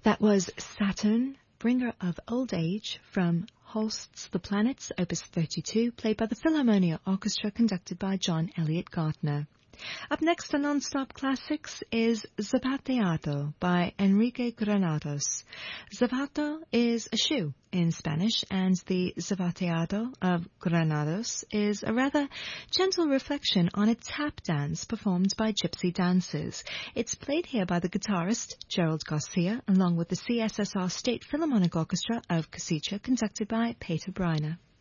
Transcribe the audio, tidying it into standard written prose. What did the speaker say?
That was Saturn, Bringer of Old Age, from Holst's The Planets, Opus 32, played by the Philharmonia Orchestra, conducted by John Elliott Gardner. Up next on Non-Stop Classics is Zapateado by Enrique Granados. Zapato is a shoe in Spanish, and the Zapateado of Granados is a rather gentle reflection on a tap dance performed by gypsy dancers. It's played here by the guitarist Gerald Garcia, along with the CSSR State Philharmonic Orchestra of Casica, conducted by Peter Breiner.